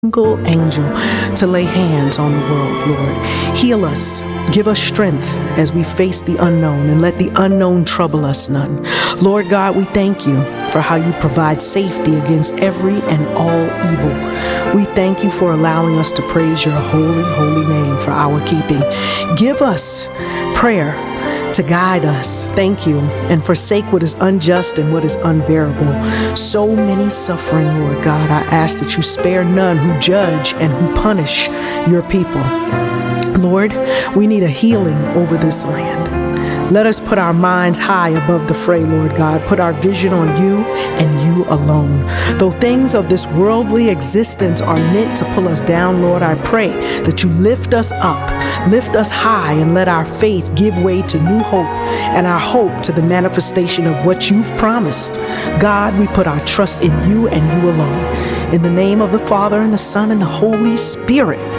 single angel to lay hands on the world, Lord. Heal us. Give us strength as we face the unknown, and let the unknown trouble us none. Lord God, we thank you for how you provide safety against every and all evil. We thank you for allowing us to praise your holy, holy name for our keeping. Give us prayer to guide us. Thank you. And forsake what is unjust and what is unbearable. So many suffering, Lord God. I ask that you spare none who judge and who punish your people. Lord, we need a healing over this land. Let us put our minds high above the fray, Lord God. Put our vision on you and you alone. Though things of this worldly existence are meant to pull us down, Lord, I pray that you lift us up, lift us high, and let our faith give way to new hope, and our hope to the manifestation of what you've promised. God, we put our trust in you and you alone. In the name of the Father, and the Son, and the Holy Spirit.